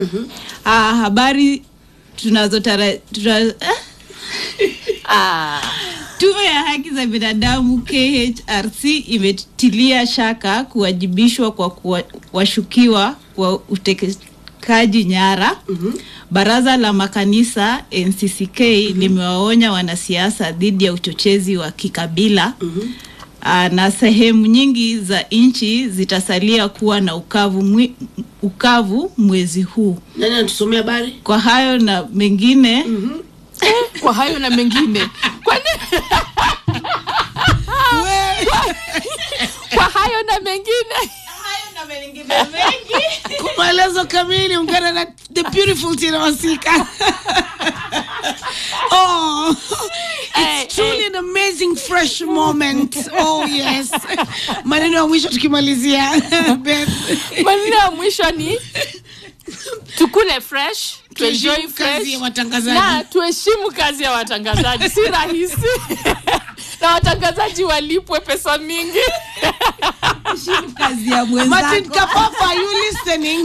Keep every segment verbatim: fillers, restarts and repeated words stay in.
Mhm. Ah, habari tunazotara tuna, ah Tume ya haki za binadamu K H R C imetilia shaka kuwajibishwa kwa kuwashukiwa kwa utekaji nyara. Mm-hmm. Baraza la makanisa N C C K mm-hmm. limewaonya wanasiasa dhidi ya uchochezi wa kikabila. Mm-hmm. Aa, na sehemu nyingi za nchi zitasalia kuwa na ukavu mwi, ukavu mwezi huu. Nani anatusomea habari? Kwa hayo na mengine. Mhm. Kwa hayo na mengine. Kwani Kwa hayo na mengine. Hayo na mengine mengi. Kwa maelezo kamili ungana na the beautiful Tina Wasika. Oh, it's hey, truly hey. an amazing fresh moment. Oh yes. Maneno ya mwisho tukimalizia. Maneno ya mwisho ni tukule fresh, to enjoy fresh na tuheshimu kazi ya watangazaji. Si rahisi. Na watangazaji walipwe pesa mingi. Heshimu kazi ya mwenzako. Martin Kapapa, are you listening?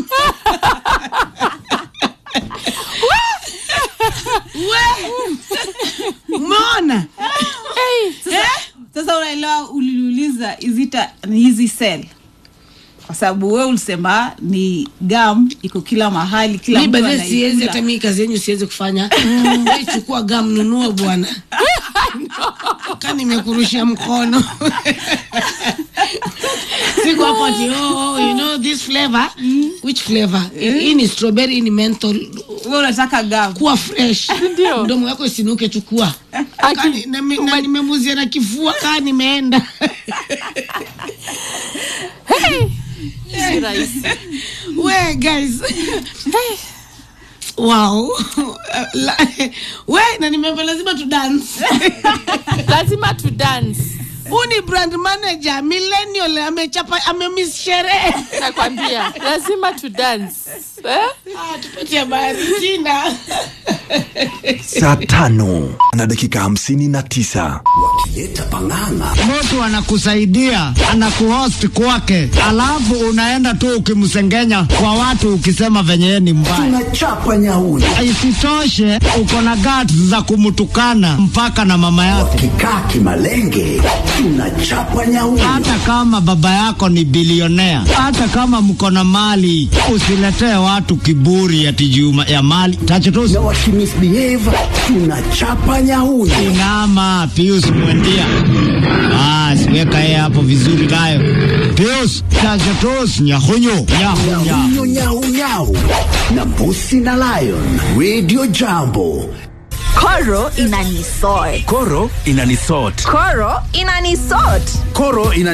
Mona. Hey, sasa, eh? Sasa unaelewa uliuliza izita ni hizi cell. Kwa sababu wewe ulisema ni gum iko kila mahali, kila mtu anaikula. Mimi siwezi hata mimi kazi yenu siwezi kufanya. Wewe chukua gum nunua bwana. Kani nimekurushia mkono. Siko hapo ati oh you know this flavor. Mm. Which flavor? Mm. Hii ni strawberry, ni menthol. Wewe unataka gum kuwa fresh. Ndio. Mdomo wako isinuke chukua. Kani na nimemuzia na kifua kani nimeenda. Hey. Si rahisi. We guys. Wow. We na nimemba lazima tu dance. Lazima tu dance. Uni brand manager millennial amechapa amemiss sherehe. Nakwambia lazima tu dance. Eh? Ah, tupatie habari Tina. Saa tano na dakika hamsini na tisa. Wakileta pangana. Mtu anakusaidia, anakuhost kwake, alafu unaenda tu ukimsengenya kwa watu ukisema venye ni mbaya. Tunachapa nyauni. Isitoshe uko na guts za kumtukana mpaka na mama yake. Wakikaa kimalenge, tunachapa nyauni. Hata kama baba yako ni bilionea, hata kama mko na mali, usiletee watu kiburi ya tijuma ya mali. Tachotosi. Na wakimisbehave, tunachapa nyauni. Inama, Pius Mwendia. Ah, siweka yeye hapo vizuri nayo. Pius, tachotosi, nyahunyo, nyahunya. Nyahunyo, nyahunyao. Na Mbusi na Lion, Radio Jambo. Koro inanisort. Koro inanisort. Koro inanisort. Koro inanisort.